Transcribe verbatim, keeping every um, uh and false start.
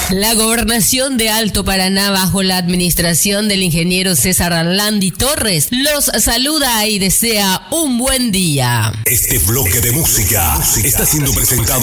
La gobernación de Alto Paraná, bajo la administración del ingeniero César Landi Torres, los saluda y desea un buen día. Este bloque de música está siendo presentado